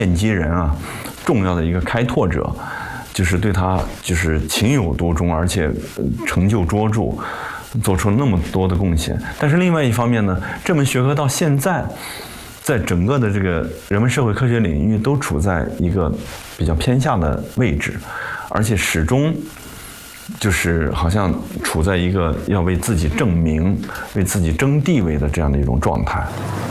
奠基人啊，重要的一个开拓者，就是对他就是情有独钟，而且成就卓著，做出了那么多的贡献。但是另外一方面呢，这门学科到现在，在整个的这个人文社会科学领域都处在一个比较偏下的位置，而且始终就是好像处在一个要为自己证明、为自己争地位的这样的一种状态。